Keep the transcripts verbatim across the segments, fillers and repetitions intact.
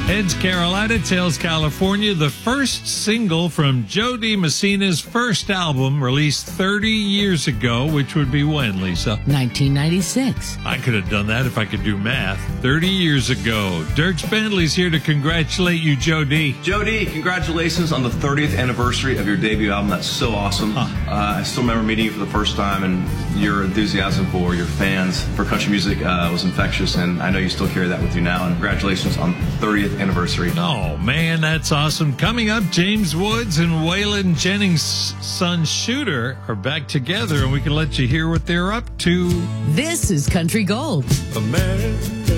Heads Carolina, tails California, the first single from Joe DiMessina's first album released thirty years ago, which would be when, Lisa? nineteen ninety-six. I could have done that if I could do math. thirty years ago. Dierks Bentley's here to congratulate you, Joe D. Joe D, congratulations on the thirtieth anniversary of your debut album. That's so awesome. Huh. Uh, I still remember meeting you for the first time, and your enthusiasm for your fans for country music uh, was infectious, and I know you still carry that with you now. And congratulations on the thirtieth anniversary. Oh, man, that's awesome. Coming up, James Woods and Waylon Jennings' son Shooter are back together, and we can let you hear what they're up to. This is Country Gold America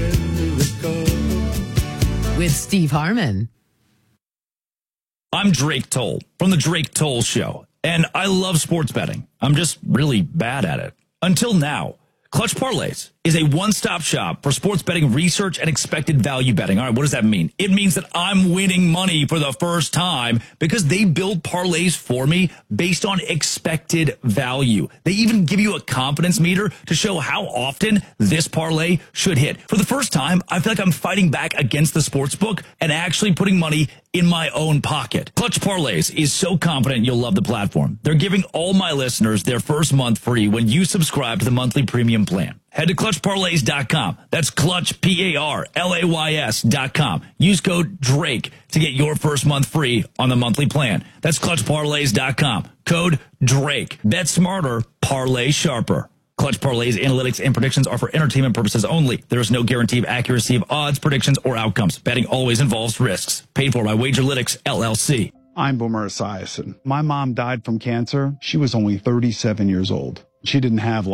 with Steve Harmon. I'm Drake Toll from The Drake Toll Show, and I love sports betting. I'm just really bad at it. Until now. Clutch Parlays is a one-stop shop for sports betting research and expected value betting. All right, what does that mean? It means that I'm winning money for the first time because they build parlays for me based on expected value. They even give you a confidence meter to show how often this parlay should hit. For the first time, I feel like I'm fighting back against the sports book and actually putting money in my own pocket. Clutch Parlays is so confident you'll love the platform. They're giving all my listeners their first month free when you subscribe to the monthly premium plan. Head to clutch parlays dot com. That's Clutch, P A R L A Y S dot com. Use code DRAKE to get your first month free on the monthly plan. That's clutch parlays dot com. Code DRAKE. Bet smarter, parlay sharper. Clutch Parlays analytics and predictions are for entertainment purposes only. There is no guarantee of accuracy of odds, predictions, or outcomes. Betting always involves risks. Paid for by Wagerlytics, L L C. I'm Boomer Esiason. My mom died from cancer. She was only thirty-seven years old. She didn't have